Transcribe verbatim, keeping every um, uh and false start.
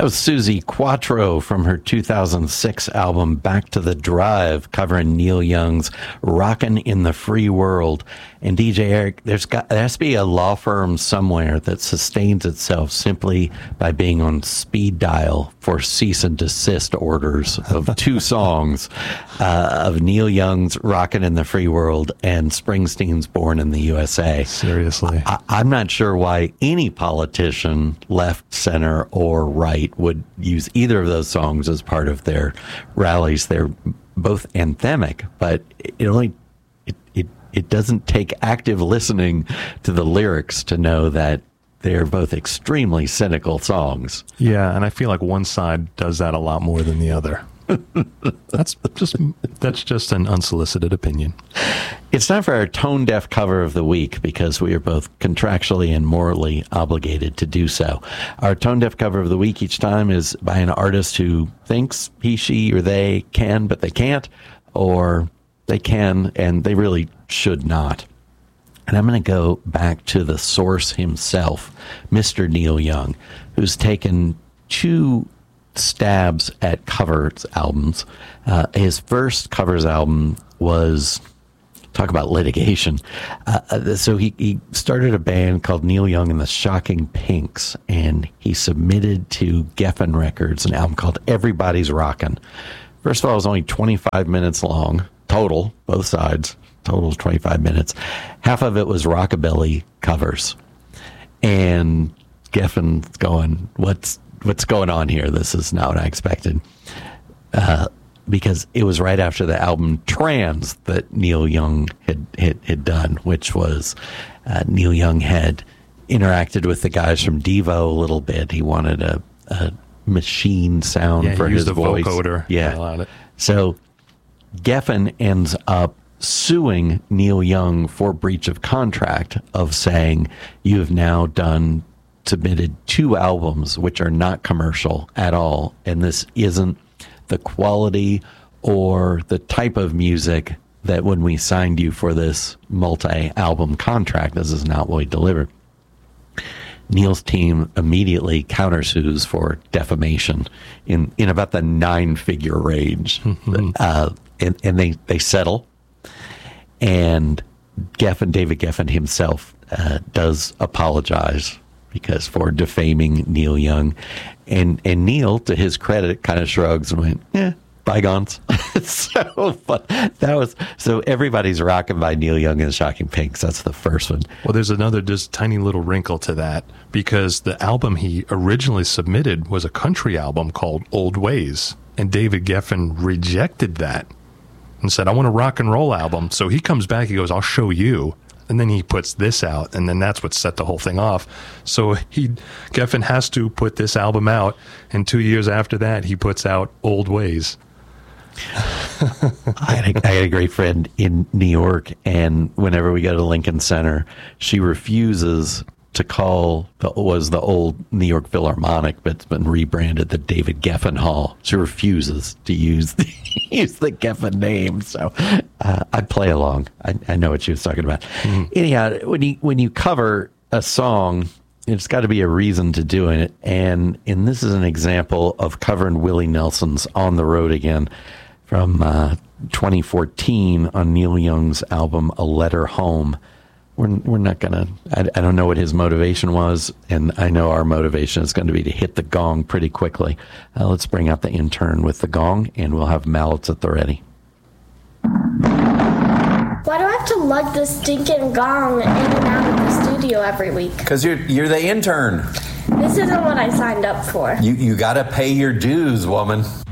That was Suzi Quatro from her two thousand six album Back to the Drive, covering Neil Young's Rockin' in the Free World. And D J Eric, there's got there has to be a law firm somewhere that sustains itself simply by being on speed dial for cease and desist orders of two songs uh, of Neil Young's Rockin' in the Free World and Springsteen's Born in the U S A. Seriously. I, I'm not sure why any politician, left, center, or right, would use either of those songs as part of their rallies. They're both anthemic, but it only it, it it doesn't take active listening to the lyrics to know that they're both extremely cynical songs. Yeah, and I feel like one side does that a lot more than the other. That's just that's just an unsolicited opinion. It's time for our tone deaf cover of the week because we are both contractually and morally obligated to do so. Our tone deaf cover of the week each time is by an artist who thinks he, she, or they can, but they can't, or they can and they really should not. And I'm going to go back to the source himself, Mister Neil Young, who's taken two stabs at covers albums. Uh, his first covers album was, talk about litigation. Uh, so he, he started a band called Neil Young and the Shocking Pinks, and he submitted to Geffen Records an album called Everybody's Rockin'. First of all, it was only twenty-five minutes long, total, both sides, total twenty-five minutes. Half of it was rockabilly covers. And Geffen's going, what's What's going on here? This is not what I expected. Uh, because it was right after the album Trans that Neil Young had, had, had done, which was uh, Neil Young had interacted with the guys from Devo a little bit. He wanted a, a machine sound yeah, for he his used a voice. vocoder. Yeah. I allowed it. So Geffen ends up suing Neil Young for breach of contract of saying, you have now done submitted two albums which are not commercial at all, and this isn't the quality or the type of music that when we signed you for this multi-album contract, this is not what we delivered. Neil's team immediately countersues for defamation in, in about the nine-figure range, uh, and, and they, they settle, and Geffen, David Geffen himself uh, does apologize because for defaming Neil Young. And and Neil, to his credit, kind of shrugs and went, eh, bygones. so fun. That was, so Everybody's Rockin' by Neil Young and the Shocking Pinks. That's the first one. Well, there's another just tiny little wrinkle to that, because the album he originally submitted was a country album called Old Ways. And David Geffen rejected that and said, I want a rock and roll album. So he comes back, he goes, I'll show you. And then he puts this out, and then that's what set the whole thing off. So he, Geffen has to put this album out, and two years after that, he puts out Old Ways. I, had a, I had a great friend in New York, and whenever we go to Lincoln Center, she refuses to call the was the old New York Philharmonic, but it's been rebranded the David Geffen Hall. She refuses to use the, use the Geffen name, so uh, I play along. I, I know what she was talking about. Mm-hmm. Anyhow, when you when you cover a song, it's got to be a reason to do it, and and this is an example of covering Willie Nelson's "On the Road Again" from uh, twenty fourteen on Neil Young's album "A Letter Home." We're, we're not going to, I don't know what his motivation was, and I know our motivation is going to be to hit the gong pretty quickly. Uh, let's bring out the intern with the gong, and we'll have mallets at the ready. Why do I have to lug this stinking gong in and out of the studio every week? Because you're, you're the intern. This isn't what I signed up for. You, you got to pay your dues, woman.